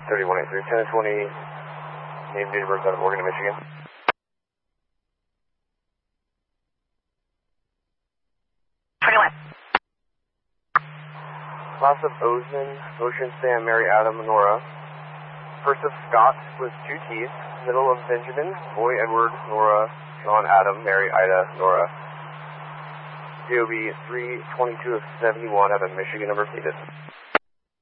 3183, 10 and 20, named date of birth out of Oregon, Michigan. Last of Ocean, Sam, Mary, Adam, Nora. First of Scott was 2 T's. Middle of Benjamin, Boy, Edward, Nora, John, Adam, Mary, Ida, Nora. DOB 322 of 71 out of Michigan, number stated.